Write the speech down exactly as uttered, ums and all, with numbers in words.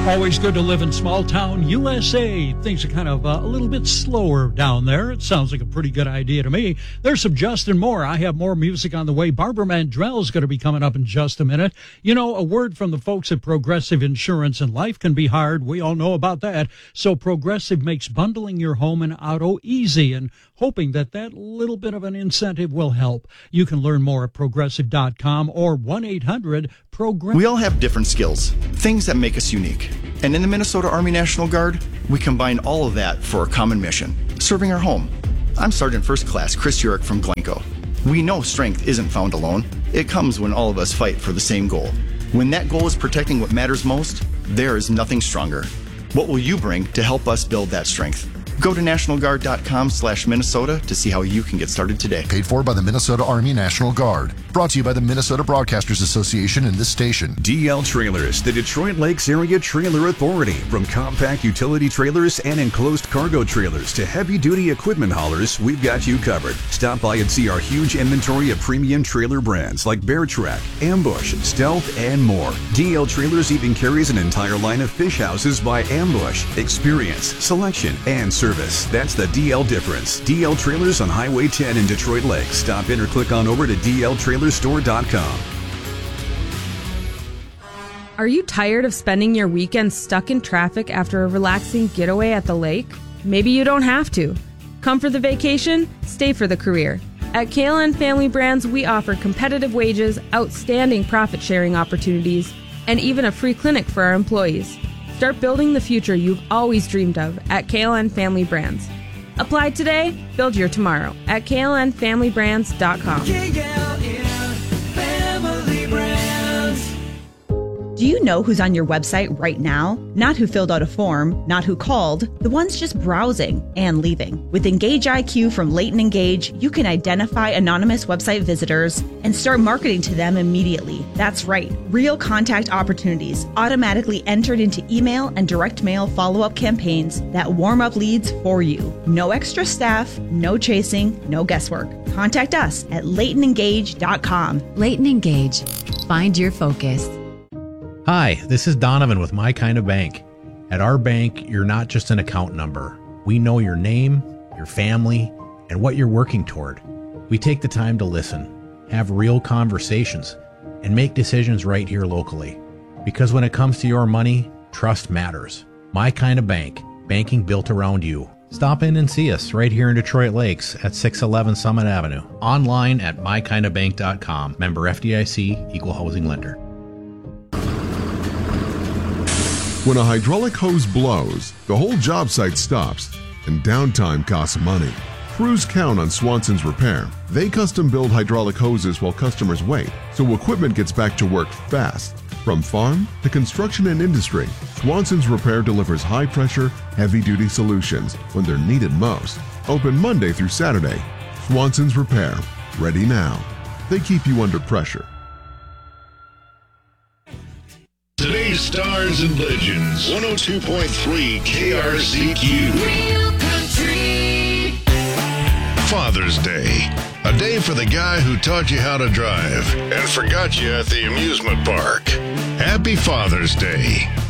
Always good to live in small town U S A. Things are kind of uh, a little bit slower down there. It sounds like a pretty good idea to me. There's some Justin Moore. I have more music on the way. Barbara Mandrell is going to be coming up in just a minute. You know, a word from the folks at Progressive Insurance, and life can be hard. We all know about that. So Progressive makes bundling your home and auto easy, and hoping that that little bit of an incentive will help. You can learn more at progressive dot com or one eight hundred progressive. We all have different skills, things that make us unique. And in the Minnesota Army National Guard, we combine all of that for a common mission, serving our home. I'm Sergeant First Class Chris Urich from Glencoe. We know strength isn't found alone. It comes when all of us fight for the same goal. When that goal is protecting what matters most, there is nothing stronger. What will you bring to help us build that strength? Go to national guard dot com slash Minnesota to see how you can get started today. Paid for by the Minnesota Army National Guard. Brought to you by the Minnesota Broadcasters Association and this station. D L Trailers, the Detroit Lakes Area Trailer Authority. From compact utility trailers and enclosed cargo trailers to heavy-duty equipment haulers, we've got you covered. Stop by and see our huge inventory of premium trailer brands like Bear Track, Ambush, Stealth, and more. D L Trailers even carries an entire line of fish houses by Ambush. Experience, selection, and service. That's the D L difference. D L Trailers on Highway ten in Detroit Lakes. Stop in or click on over to D L trailer store dot com. Are you tired of spending your weekend stuck in traffic after a relaxing getaway at the lake? Maybe you don't have to. Come for the vacation, stay for the career. At K L N Family Brands, we offer competitive wages, outstanding profit-sharing opportunities, and even a free clinic for our employees. Start building the future you've always dreamed of at K L N Family Brands. Apply today, build your tomorrow at K L N family brands dot com. K L N Family Brands. Do you know who's on your website right now? Not who filled out a form, not who called, the ones just browsing and leaving. With Engage I Q from Leighton Engage, you can identify anonymous website visitors and start marketing to them immediately. That's right, real contact opportunities automatically entered into email and direct mail follow-up campaigns that warm up leads for you. No extra staff, no chasing, no guesswork. Contact us at leighton engage dot com. Leighton Engage. Find your focus. Hi, this is Donovan with My Kind of Bank. At our bank, you're not just an account number. We know your name, your family, and what you're working toward. We take the time to listen, have real conversations, and make decisions right here locally. Because when it comes to your money, trust matters. My Kind of Bank, banking built around you. Stop in and see us right here in Detroit Lakes at six eleven Summit Avenue. Online at my kind of bank dot com. Member F D I C, Equal Housing Lender. When a hydraulic hose blows, the whole job site stops, and downtime costs money. Crews count on Swanson's Repair. They custom build hydraulic hoses while customers wait, so equipment gets back to work fast. From farm to construction and industry, Swanson's Repair delivers high-pressure, heavy-duty solutions when they're needed most. Open Monday through Saturday. Swanson's Repair. Ready now. They keep you under pressure. Today's Stars and Legends, one oh two point three K R C Q. Real country. Father's Day. A day for the guy who taught you how to drive and forgot you at the amusement park. Happy Father's Day.